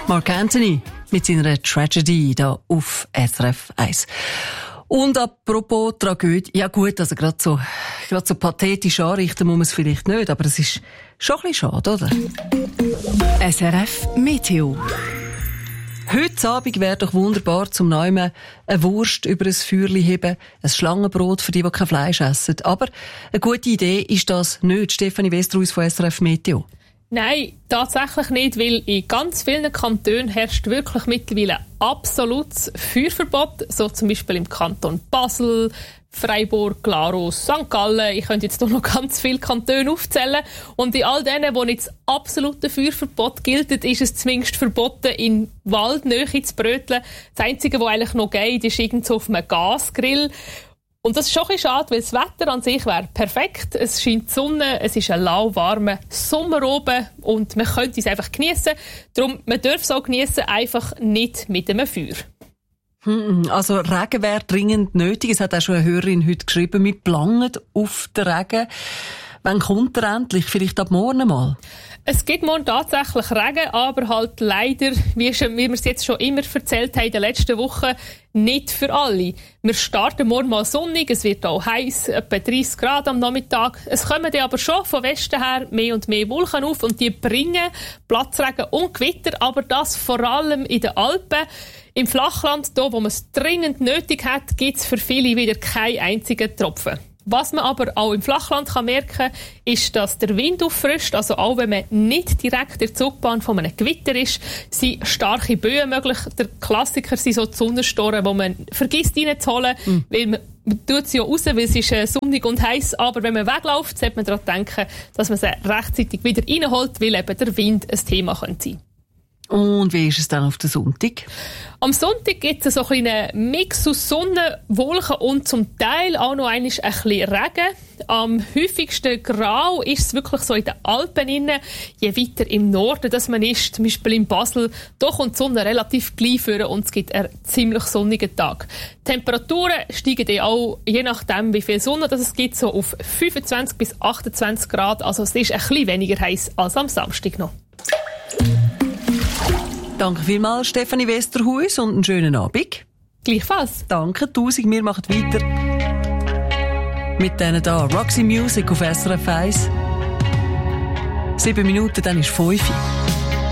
Mark Anthony mit seiner Tragedy da auf SRF 1. Und apropos Tragödie, ja gut, also gerade so pathetisch anrichten muss man es vielleicht nicht, aber es ist schon ein bisschen schade, oder? SRF Meteo. Heute Abend wäre doch wunderbar zum Neumen eine Wurst über ein Feuerli heben, ein Schlangenbrot für die kein Fleisch essen. Aber eine gute Idee ist das nicht. Stefanie Westerhuis von SRF Meteo. Nein, tatsächlich nicht, weil in ganz vielen Kantonen herrscht wirklich mittlerweile absolutes Feuerverbot, so zum Beispiel im Kanton Basel, Freiburg, Glarus, St. Gallen. Ich könnte jetzt noch ganz viele Kantone aufzählen. Und in all denen, wo nicht das absolute Feuerverbot gilt, ist es zumindest verboten, in Waldnähe zu bröteln. Das Einzige, was eigentlich noch geht, ist irgend so auf einem Gasgrill. Und das ist schon ein bisschen schade, weil das Wetter an sich wäre perfekt. Es scheint die Sonne, es ist ein lauwarmer Sommer oben und man könnte es einfach geniessen. Darum, man darf es auch geniessen, einfach nicht mit einem Feuer. Also Regen wäre dringend nötig. Es hat auch schon eine Hörerin heute geschrieben, wir planen auf den Regen. Wann kommt er endlich? Vielleicht ab morgen mal? Es gibt morgen tatsächlich Regen, aber halt leider, wie wir es jetzt schon immer erzählt haben in den letzten Wochen, nicht für alle. Wir starten morgen mal sonnig, es wird auch heiß, etwa 30 Grad am Nachmittag. Es kommen dann aber schon von Westen her mehr und mehr Wolken auf und die bringen Platzregen und Gewitter, aber das vor allem in den Alpen. Im Flachland, da wo man es dringend nötig hat, gibt es für viele wieder keinen einzigen Tropfen. Was man aber auch im Flachland kann merken, ist, dass der Wind auffrischt. Also auch wenn man nicht direkt in der Zugbahn von einem Gewitter ist, sind starke Böen möglich. Der Klassiker sind so die Sonnenstorme, wo man vergisst reinzuholen, weil man tut sie ja raus, weil es ist sonnig und heiß. Aber wenn man wegläuft, sollte man daran denken, dass man sie rechtzeitig wieder reinholt, weil eben der Wind ein Thema sein könnte. Und wie ist es dann auf den Sonntag? Am Sonntag gibt es so einen kleinen Mix aus Sonne, Wolken und zum Teil auch noch ein bisschen Regen. Am häufigsten grau ist es wirklich so in den Alpen innen. Je weiter im Norden dass man ist, zum Beispiel in Basel, da kommt die Sonne relativ gleich vor und es gibt einen ziemlich sonnigen Tag. Die Temperaturen steigen dann auch, je nachdem wie viel Sonne das es gibt, so auf 25 bis 28 Grad. Also es ist ein bisschen weniger heiß als am Samstag noch. Danke vielmals, Stefanie Westerhuis, und einen schönen Abend. Gleichfalls. Danke, 1000. Wir machen weiter mit denen da. Roxy Music auf SRF 1. 7 Minuten, dann ist 5.